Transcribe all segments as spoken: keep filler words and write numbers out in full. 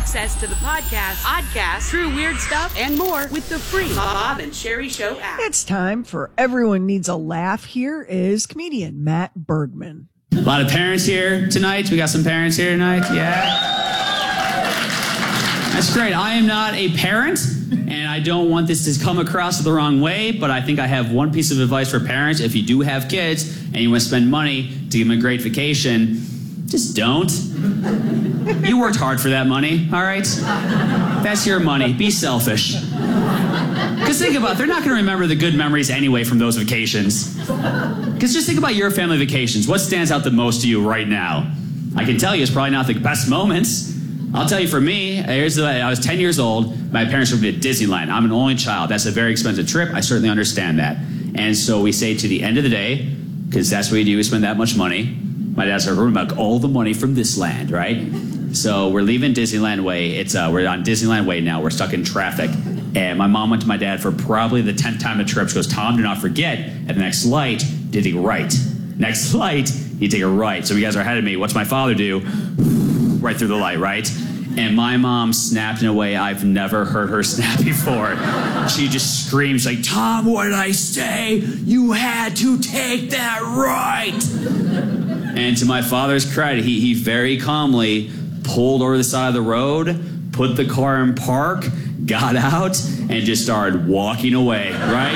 access to the podcast, podcast, True Weird Stuff, and more with the free Bob and Sherry Show app. It's time for Everyone Needs a Laugh. Here is comedian Matt Bergman. A lot of parents here tonight. We got some parents here tonight. Yeah. That's great. I am not a parent, and I don't want this to come across the wrong way, but I think I have one piece of advice for parents. If you do have kids and you want to spend money to give them a great vacation, just don't. You worked hard for that money, all right? That's your money. Be selfish. Because think about it, they're not going to remember the good memories anyway from those vacations. Because just think about your family vacations. What stands out the most to you right now? I can tell you it's probably not the best moments. I'll tell you, for me, here's the, I was ten years old. My parents took me to Disneyland. I'm an only child. That's a very expensive trip. I certainly understand that. And so we say to the end of the day, because that's what you do, we spend that much money. My dad started remembering about all the money from this land, right? So we're leaving Disneyland Way. It's uh, we're on Disneyland Way now. We're stuck in traffic. And my mom went to my dad for probably the tenth time the trip. She goes, Tom, do not forget, at the next light, you take a right. Next light, you take a right. So you guys are ahead of me. What's my father do? Right through the light, right? And my mom snapped in a way I've never heard her snap before. She just screams like, Tom, what did I say? You had to take that right. And to my father's credit, he, he very calmly pulled over the side of the road, put the car in park, got out, and just started walking away, right?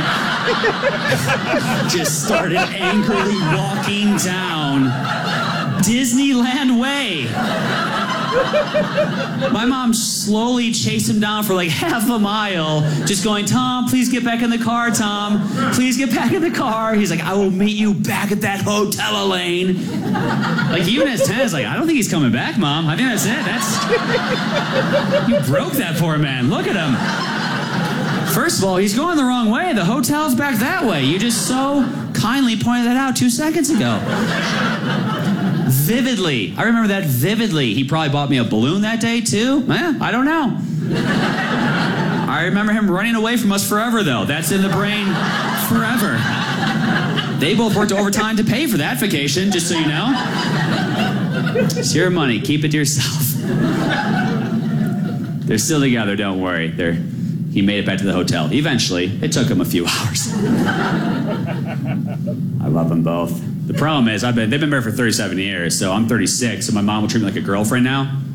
Just started angrily walking down Disneyland Way. My mom slowly chased him down for like half a mile, just going, Tom, please get back in the car, Tom. Please get back in the car. He's like, I will meet you back at that hotel, Elaine. Like, even as ten, it's like, I don't think he's coming back, Mom. I think that's it. That's... You broke that poor man. Look at him. First of all, he's going the wrong way. The hotel's back that way. You just so kindly pointed that out two seconds ago. Vividly. I remember that vividly. He probably bought me a balloon that day, too. Eh, I don't know. I remember him running away from us forever, though. That's in the brain forever. They both worked overtime to pay for that vacation, just so you know. It's your money. Keep it to yourself. They're still together, don't worry. They're, he made it back to the hotel. Eventually. It took him a few hours. I love them both. The problem is, I've been, they've been married for thirty-seven years, so I'm thirty-six, so my mom will treat me like a girlfriend now.